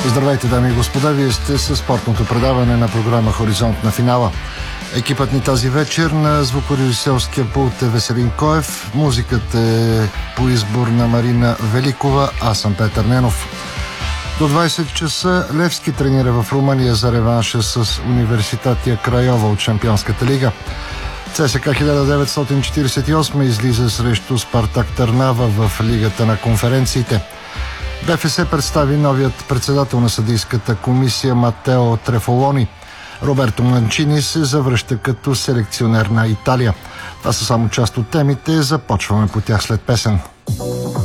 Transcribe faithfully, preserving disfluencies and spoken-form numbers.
Здравейте, дами и господа, вие сте със спортното предаване на програма Хоризонт на финала. Екипът ни тази вечер на звукорежисьорския пулт е Веселин Коев, музиката е по избор на Марина Великова, аз съм Петър Ненов. До двайсет часа Левски тренира в Румъния за реванша с Университатия Крайова от Шампионската лига. ЦСКА хиляда деветстотин четиридесет и осма излиза срещу Спартак Търнава в Лигата на конференциите. БФС представи новият председател на съдийската комисия Матео Трефолони. Роберто Манчини се завръща като селекционер на Италия. Това са само част от темите. Започваме по тях след песен.